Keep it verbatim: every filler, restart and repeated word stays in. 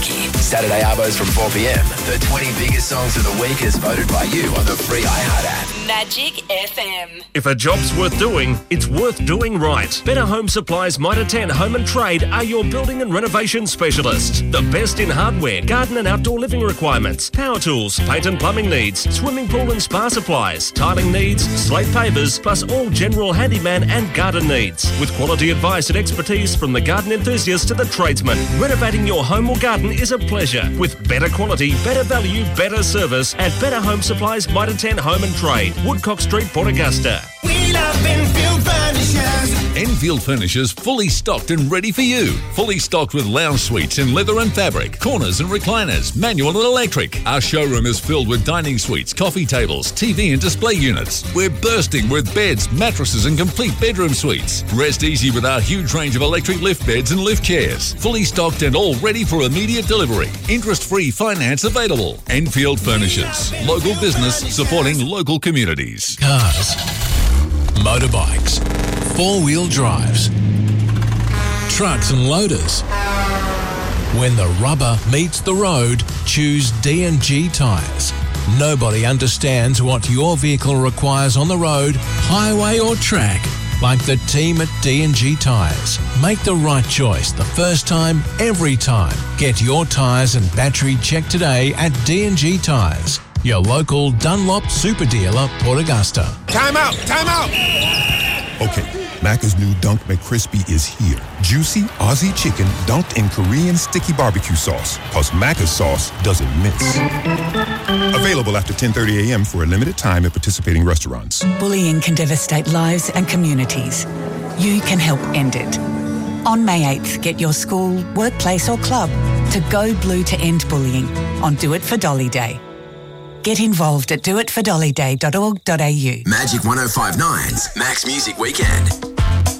Mackie. Saturday Arbos from four p.m. The twenty biggest songs of the week as voted by you on the free iHeart app. Magic F M. If a job's worth doing, it's worth doing right. Better Home Supplies Mitre ten Home and Trade are your building and renovation specialists. The best in hardware, garden and outdoor living requirements, power tools, paint and plumbing needs, swimming pool and spa supplies, tiling needs, slate pavers, plus all general handyman and garden needs. With quality advice and expertise from the garden enthusiast to the tradesman, renovating your home or garden is a pleasure. With better quality, better value, better service at Better Home Supplies Mitre ten Home and Trade, Woodcock Street, Port Augusta. We love Enfield Furnishers. Enfield Furnishers fully stocked and ready for you. Fully stocked with lounge suites in leather and fabric, corners and recliners, manual and electric. Our showroom is filled with dining suites, coffee tables, T V and display units. We're bursting with beds, mattresses and complete bedroom suites. Rest easy with our huge range of electric lift beds and lift chairs. Fully stocked and all ready for immediate delivery. Interest-free finance available. Enfield Furnishers. Local business supporting local communities. Cars, motorbikes, four-wheel drives, trucks and loaders. When the rubber meets the road, choose D and G tyres. Nobody understands what your vehicle requires on the road, highway or track like the team at D and G Tyres. Make the right choice the first time, every time. Get your tyres and battery checked today at D and G Tyres. Your local Dunlop super dealer, Port Augusta. Time out! Time out! Okay, Macca's new Dunk McCrispy is here. Juicy Aussie chicken dunked in Korean sticky barbecue sauce. Plus Macca's sauce doesn't miss. Available after ten thirty a.m. for a limited time at participating restaurants. Bullying can devastate lives and communities. You can help end it. On May eighth, get your school, workplace or club to go blue to end bullying on Do It for Dolly Day. Get involved at do it for dolly day dot org dot a u. Magic one oh five nine's Max Music Weekend.